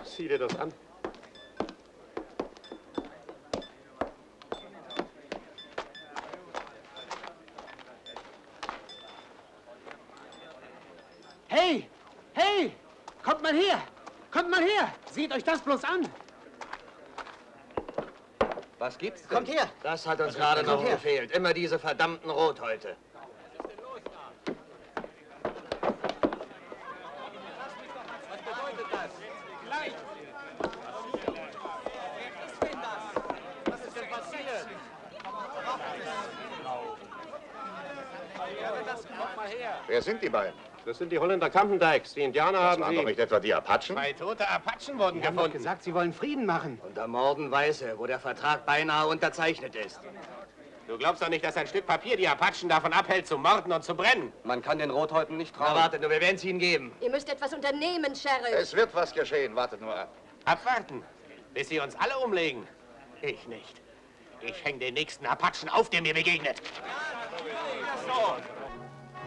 Sieh dir das an. Hey! Hey! Kommt mal her! Kommt mal her! Seht euch das bloß an! Was gibt's denn? Kommt her! Das hat uns gerade noch gefehlt. Immer diese verdammten Rothäute. Was bedeutet das? Gleich! Wer ist denn das? Was ist denn passiert? Kommt mal her. Wer sind die beiden? Das sind die Holländer Kampendijks. Die Indianer Das haben waren sie... doch nicht etwa die Apachen? 2 tote Apachen wurden Die haben doch gefunden. gesagt, sie wollen Frieden machen. Und am Morgen Weiße, wo der Vertrag beinahe unterzeichnet ist. Du glaubst doch nicht, dass ein Stück Papier die Apachen davon abhält, zu morden und zu brennen. Man kann den Rothäuten nicht trauen. Na, wartet nur, wir werden es ihnen geben. Ihr müsst etwas unternehmen, Sheriff. Es wird was geschehen, wartet nur ab. Abwarten, bis sie uns alle umlegen. Ich nicht. Ich häng den nächsten Apachen auf, der mir begegnet. So.